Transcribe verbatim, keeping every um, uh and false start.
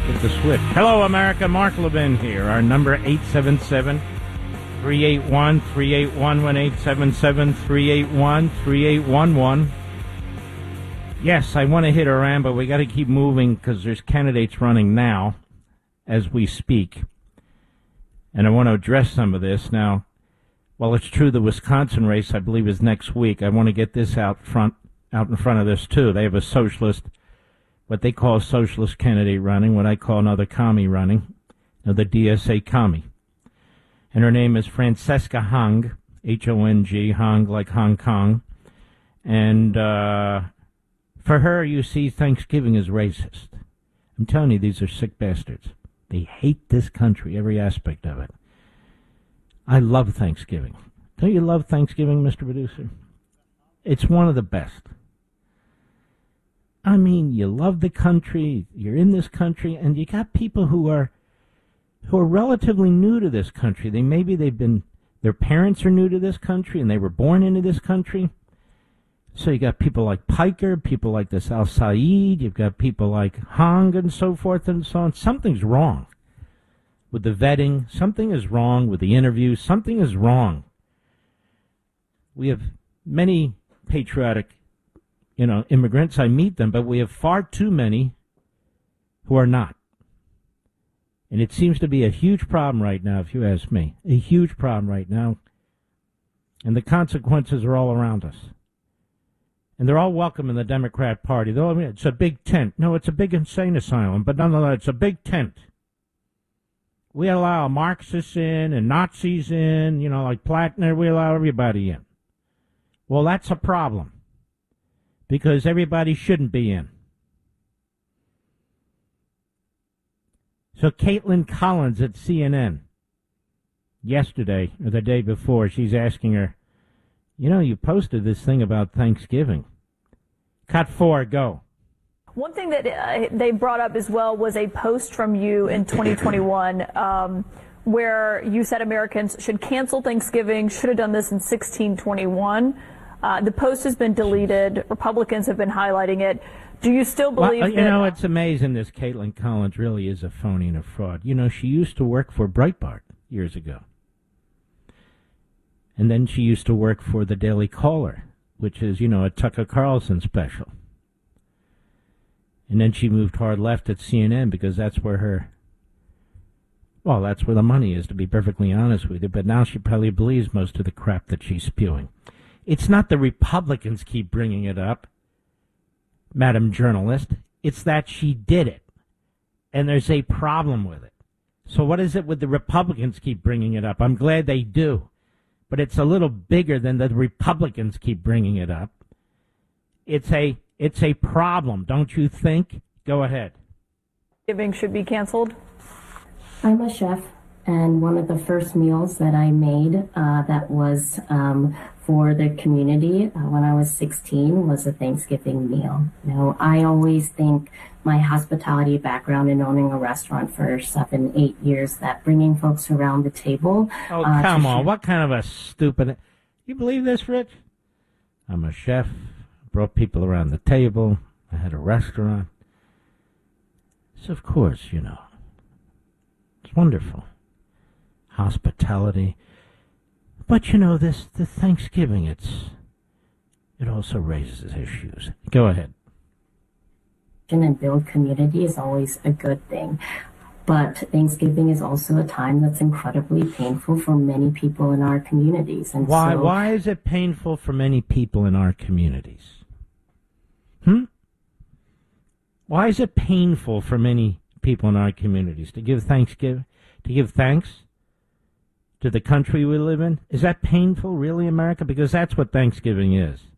Hit the switch. Hello, America. Mark Levin here. Our number eight seven seven, three eight one, three eight one one, eight seven seven, three eight one, three eight one one. Yes, I want to hit Iran, but we got to keep moving because there's candidates running now as we speak. And I want to address some of this. Now, while it's true the Wisconsin race, I believe, is next week, I want to get this out front, out in front of this, too. They have a socialist, what they call a socialist candidate running, what I call another commie running, another D S A commie. And her name is Francesca Hong, H O N G, Hong like Hong Kong. And uh, for her, you see, Thanksgiving is racist. I'm telling you, these are sick bastards. They hate this country, every aspect of it. I love Thanksgiving. Don't you love Thanksgiving, Mister Producer? It's one of the best. I mean, you love the country, you're in this country, and you got people who are who are relatively new to this country. They maybe they've been their parents are new to this country and they were born into this country. So you got people like Piker, people like this Al Said, you've got people like Hong and so forth and so on. Something's wrong with the vetting. Something is wrong with the interviews. Something is wrong. We have many patriotic, you know, immigrants. I meet them, but we have far too many who are not. And it seems to be a huge problem right now, if you ask me. A huge problem right now. And the consequences are all around us. And they're all welcome in the Democrat Party. They're all, it's a big tent. No, it's a big insane asylum, but nonetheless, it's a big tent. We allow Marxists in and Nazis in, you know, like Plattner. We allow everybody in. Well, that's a problem because everybody shouldn't be in. So Caitlin Collins at C N N yesterday or the day before, she's asking her, you know, you posted this thing about Thanksgiving. Cut four, go. One thing that uh, they brought up as well was a post from you in twenty twenty-one um, where you said Americans should cancel Thanksgiving, should have done this in sixteen twenty-one. Uh, the post has been deleted. Republicans have been highlighting it. Do you still believe well, you that... You know, it's amazing this Caitlin Collins really is a phony and a fraud. You know, she used to work for Breitbart years ago. And then she used to work for the Daily Caller, which is, you know, a Tucker Carlson special. And then she moved hard left at C N N because that's where her, well, that's where the money is, to be perfectly honest with you. But now she probably believes most of the crap that she's spewing. It's not the Republicans keep bringing it up, Madam Journalist. It's that she did it. And there's a problem with it. So what is it with the Republicans keep bringing it up? I'm glad they do. But it's a little bigger than the Republicans keep bringing it up. It's a it's a problem, don't you think? Go ahead. Thanksgiving should be canceled? I'm a chef, and one of the first meals that I made uh, that was um, for the community uh, when I was sixteen was a Thanksgiving meal. You know, I always think my hospitality background in owning a restaurant for seven, eight years, that bringing folks around the table. Oh, uh, come on. share- What kind of a stupid... You believe this, Rich? I'm a chef. Brought people around the table. I had a restaurant. So, of course, you know, it's wonderful. Hospitality. But, you know, this the Thanksgiving, it's it also raises issues. Go ahead. And build community is always a good thing. But Thanksgiving is also a time that's incredibly painful for many people in our communities. And Why so, why is it painful for many people in our communities? Hmm? Why is it painful for many people in our communities to give Thanksgiving, to give thanks to the country we live in? Is that painful, really, America? Because that's what Thanksgiving is.